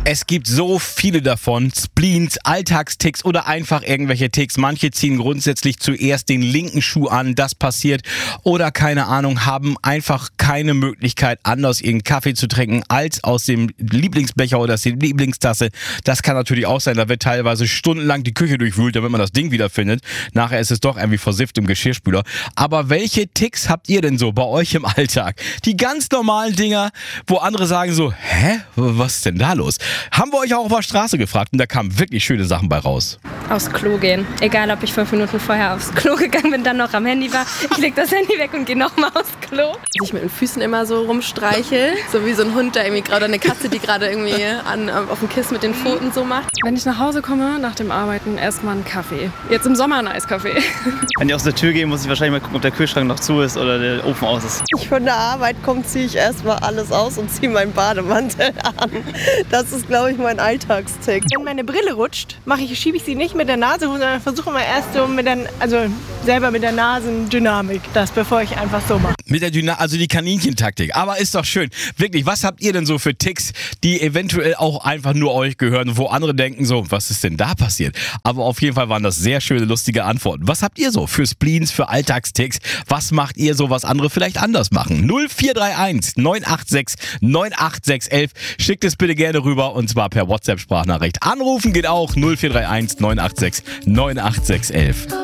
Es gibt so viele davon, Spleens, Alltagsticks oder einfach irgendwelche Ticks. Manche ziehen grundsätzlich zuerst den linken Schuh an, das passiert. Oder keine Ahnung, haben einfach keine Möglichkeit, anders ihren Kaffee zu trinken, als aus dem Lieblingsbecher oder aus der Lieblingstasse. Das kann natürlich auch sein, da wird teilweise stundenlang die Küche durchwühlt, damit man das Ding wiederfindet. Nachher ist es doch irgendwie versifft im Geschirrspüler. Aber welche Ticks habt ihr denn so bei euch im Alltag? Die ganz normalen Dinger, wo andere sagen so, hä, was ist denn da los? Haben wir euch auch auf der Straße gefragt und da kamen wirklich schöne Sachen bei raus. Aufs Klo gehen. Egal, ob ich 5 Minuten vorher aufs Klo gegangen bin, dann noch am Handy war. Ich leg das Handy weg und gehe nochmal aufs Klo. Ich mit den Füßen immer so rumstreichel. So wie so ein Hund, der irgendwie gerade, eine Katze, die gerade irgendwie auf dem Kissen mit den Pfoten so macht. Wenn ich nach Hause komme, nach dem Arbeiten, erstmal einen Kaffee. Jetzt im Sommer einen Eiskaffee. Wenn ich aus der Tür gehe, muss ich wahrscheinlich mal gucken, ob der Kühlschrank noch zu ist oder der Ofen aus ist. Ich von der Arbeit komme, ziehe ich erstmal alles aus und ziehe meinen Bademantel an. Das ist, glaube ich, mein Alltagstick. Wenn meine Brille rutscht, schiebe ich sie nicht mit der Nase hoch, sondern versuche mal erst so selber mit der Nasendynamik, bevor ich einfach so mache. Mit der also die Kaninchentaktik. Aber ist doch schön. Wirklich, was habt ihr denn so für Ticks, die eventuell auch einfach nur euch gehören, wo andere denken so, was ist denn da passiert? Aber auf jeden Fall waren das sehr schöne, lustige Antworten. Was habt ihr so für Spleens, für Alltagsticks? Was macht ihr so, was andere vielleicht anders machen? 0431 986 98611. Schickt es bitte gerne rüber und zwar per WhatsApp-Sprachnachricht. Anrufen geht auch 0431 986 98611.